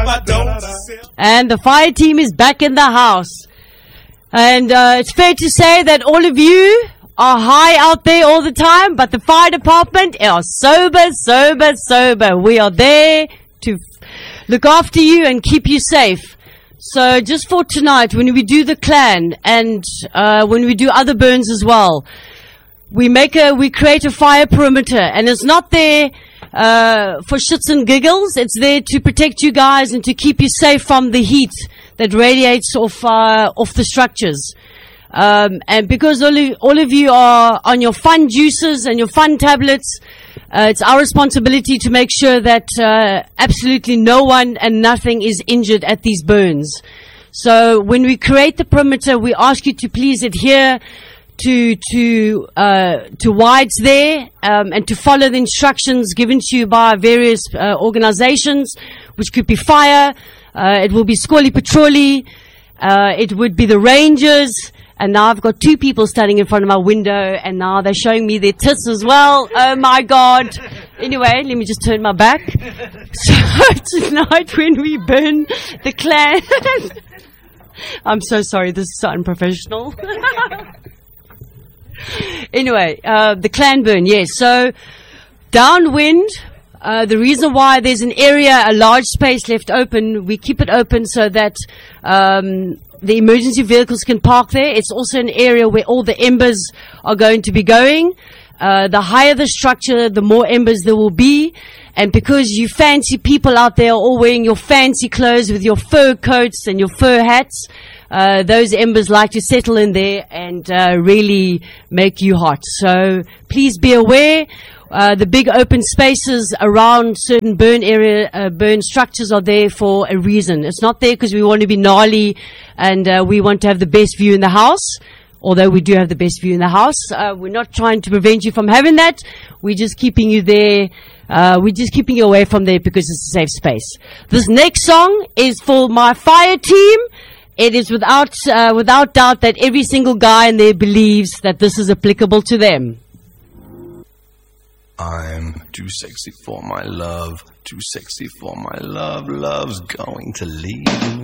And the fire team is back in the house. And it's fair to say that all of you are high out there all the time, but the fire department are sober. We are there to look after you and keep you safe. So just for tonight, when we do the clan and when we do other burns as well, we create a fire perimeter, and it's not there for shits and giggles. It's there to protect you guys and to keep you safe from the heat that radiates off the structures. And because all of you are on your fun juices and your fun tablets, it's our responsibility to make sure that absolutely no one and nothing is injured at these burns. So when we create the perimeter, we ask you to please adhere to wides there, and to follow the instructions given to you by various organizations, which could be fire, it will be Squally Patrolly, it would be the Rangers. And now I've got two people standing in front of my window, and now they're showing me their tits as well. Oh my God. Anyway, let me just turn my back. So tonight when we burn the clan, I'm so sorry, this is so unprofessional. Anyway, the clan burn, yes. So downwind, the reason why there's an area, a large space left open, we keep it open so that the emergency vehicles can park there. It's also an area where all the embers are going to be going. The higher the structure, the more embers there will be. And because you fancy people out there are all wearing your fancy clothes with your fur coats and your fur hats, those embers like to settle in there and really make you hot. So please be aware. The big open spaces around certain burn structures are there for a reason. It's not there because we want to be gnarly and we want to have the best view in the house. Although we do have the best view in the house, we're not trying to prevent you from having that. We're just keeping you there. We're just keeping you away from there because it's a safe space. This next song is for my fire team. It is without doubt that every single guy in there believes that this is applicable to them. I'm too sexy for my love, too sexy for my love, love's going to leave me.